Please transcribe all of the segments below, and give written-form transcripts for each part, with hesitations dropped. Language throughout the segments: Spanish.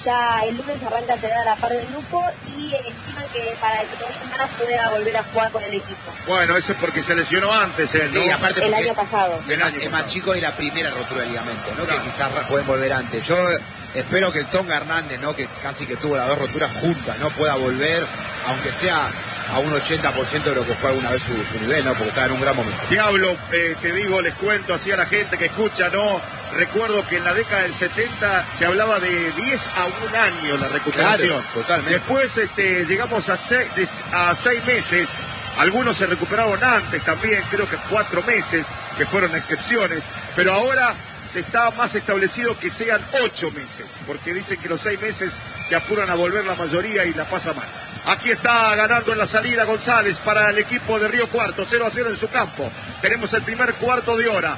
Ya el lunes arranca a tener a la par del grupo y estima que para el que 2 semanas pueda volver a jugar con el equipo. Bueno, eso es porque se lesionó antes, ¿no? Sí, aparte el año pasado. Es más chico y la primera rotura del ligamento, ¿no? Claro. Que quizás pueden volver antes. Yo espero que el Tonga Hernández, ¿no? Que casi que tuvo las 2 roturas juntas, ¿no? Pueda volver, aunque sea a un 80% de lo que fue alguna vez su nivel, ¿no? Porque está en un gran momento. Diablo, te digo, les cuento así a la gente que escucha, ¿no? Recuerdo que en la década del 70 se hablaba de 10 a 1 año la recuperación. Claro, totalmente. Después llegamos a 6 meses. Algunos se recuperaron antes también, creo que 4 meses, que fueron excepciones. Pero ahora se está más establecido que sean 8 meses, porque dicen que los 6 meses se apuran a volver la mayoría y la pasa mal. Aquí está ganando en la salida González para el equipo de Río Cuarto, 0-0 en su campo. Tenemos el primer cuarto de hora.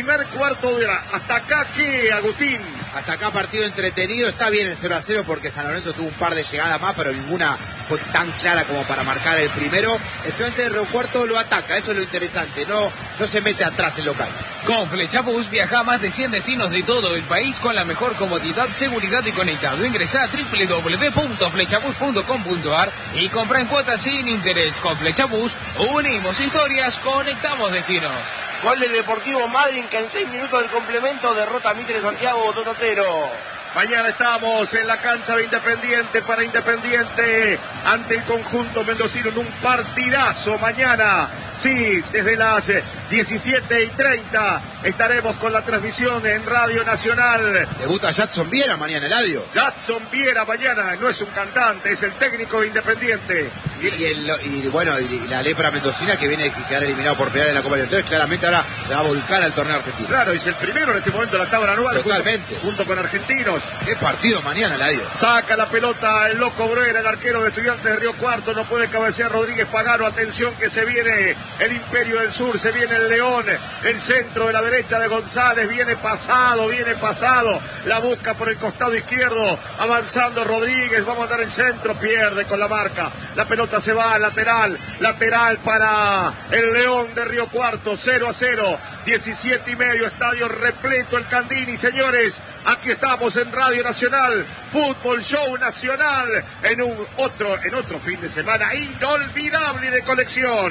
¿Hasta acá qué, Agustín? Hasta acá partido entretenido, está bien el 0-0 porque San Lorenzo tuvo un par de llegadas más, pero ninguna fue tan clara como para marcar el primero. Estudiantes de Río Cuarto lo ataca, eso es lo interesante, no se mete atrás el local. Con Flechabús viaja a más de 100 destinos de todo el país con la mejor comodidad, seguridad y conectado. Ingresa a www.flechabus.com.ar y compra en cuotas sin interés. Con Flechabús unimos historias, conectamos destinos. Gol del Deportivo Madryn que en 6 minutos del complemento derrota a Mitre Santiago 2-0. Mañana estamos en la cancha de Independiente para Independiente ante el conjunto mendocino en un partidazo mañana. Sí, desde las 17:30 estaremos con la transmisión en Radio Nacional. Debuta Jadson Viera mañana, Eladio. Jadson Viera mañana, no es un cantante, es el técnico de Independiente. Y la lepra mendocina que viene de quedar eliminado por penal en la Copa Libertadores, claramente ahora se va a volcar al torneo argentino. Claro, es el primero en este momento de la tabla anual. Totalmente. Junto con argentinos. Qué partido mañana, Eladio. Saca la pelota el Loco Bruera, el arquero de Estudiantes de Río Cuarto, no puede cabecear Rodríguez Pagano. Atención que se viene el Imperio del Sur, se viene el León, el centro de la derecha de González, viene pasado, la busca por el costado izquierdo, avanzando Rodríguez, va a mandar el centro, pierde con la marca, la pelota se va lateral para el León de Río Cuarto, 0-0, 17:30, estadio repleto el Candini, señores, aquí estamos en Radio Nacional, Fútbol Show Nacional, en otro fin de semana inolvidable de colección.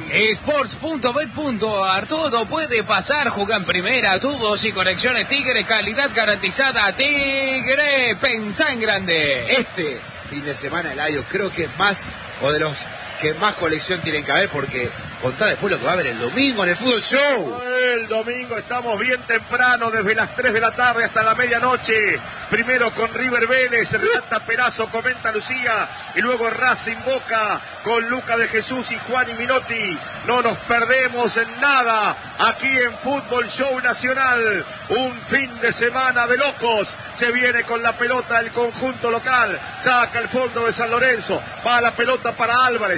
Sports.bet.ar, todo puede pasar, juega en primera, tubos y conexiones Tigre, calidad garantizada, Tigre, pensá en grande. Este fin de semana, Eladio, creo que es más, o de los que más colección tienen que haber, porque contá después lo que va a haber el domingo en el Fútbol Show. El domingo estamos bien temprano, desde las 3 de la tarde hasta la medianoche. Primero con River Vélez, relata Perazo, comenta Lucía, y luego Racing Boca con Luca de Jesús y Juan y Minotti. No nos perdemos en nada aquí en Fútbol Show Nacional. Un fin de semana de locos. Se viene con la pelota el conjunto local. Saca el fondo de San Lorenzo. Va la pelota para Álvarez.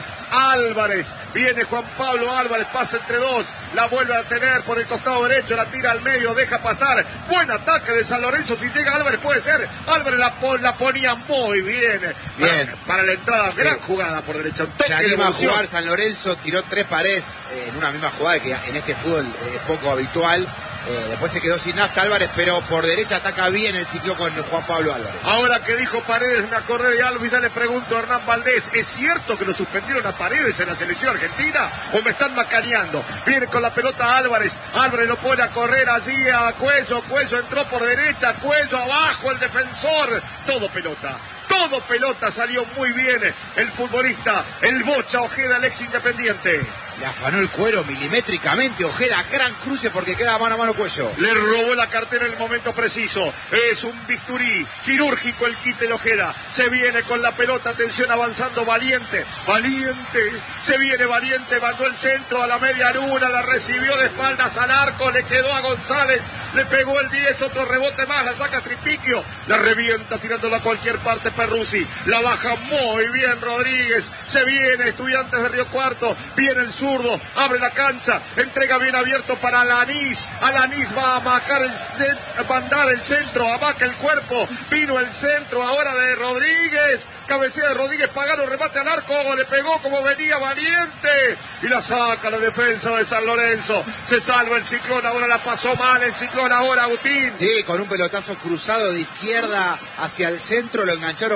Viene Juan Pablo Álvarez, pasa entre dos. La vuelve a tener por el costado derecho. La tira al medio, deja pasar. Buen ataque de San Lorenzo. Si llega Álvarez puede ser. Álvarez la ponía muy bien. Para la entrada. Sí. Gran jugada por derecha. Se anima a jugar San Lorenzo. Tiró 3 paredes en una misma jugada que en este fútbol es poco habitual. Después se quedó sin nafta Álvarez, pero por derecha ataca bien el ciclo con Juan Pablo Álvarez. Ahora que dijo Paredes, me acordé de algo y ya le pregunto a Hernán Valdés, ¿es cierto que lo suspendieron a Paredes en la selección argentina o me están macaneando? Viene con la pelota Álvarez lo pone a correr allí a Cuello entró por derecha, Cuello abajo, el defensor, todo pelota, salió muy bien el futbolista, el Bocha Ojeda, el ex Independiente. Le afanó el cuero milimétricamente Ojeda, gran cruce porque queda mano a mano Cuello. Le robó la cartera en el momento preciso. Es un bisturí quirúrgico el quite de Ojeda. Se viene con la pelota, atención, avanzando Valiente. Se viene Valiente, mandó el centro a la media luna, la recibió de espaldas al arco, le quedó a González, le pegó el 10, otro rebote más, la saca Tripiquio, la revienta tirándola a cualquier parte Perruzzi. La baja muy bien Rodríguez. Se viene Estudiantes de Río Cuarto, viene el zurdo, abre la cancha, entrega bien abierto para Alanís va a mandar el centro, amaca el cuerpo, vino el centro ahora de Rodríguez, cabecea de Rodríguez, Pagano, remate al arco, le pegó como venía Valiente, y la saca la defensa de San Lorenzo, se salva el Ciclón, ahora la pasó mal el Ciclón ahora, Agustín. Sí, con un pelotazo cruzado de izquierda hacia el centro, lo engancharon